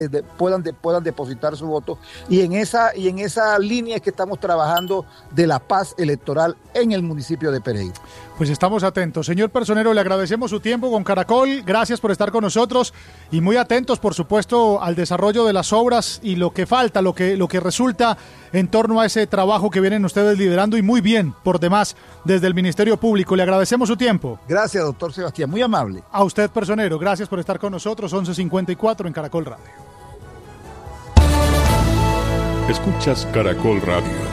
puedan depositar su voto, y en esa línea es que estamos trabajando de la paz electoral en el municipio de Pereira. Pues estamos atentos. Señor Personero, le agradecemos su tiempo con Caracol, gracias por estar con nosotros y muy atentos, por supuesto, al desarrollo de las obras y lo que falta, lo que resulta en torno a ese trabajo que vienen ustedes liderando, y muy bien, por demás, desde el Ministerio Público. Le agradecemos su tiempo. Gracias, doctor Sebastián, muy amable. A usted, Personero, gracias por estar con nosotros. 11:54 en Caracol Radio. Escuchas Caracol Radio.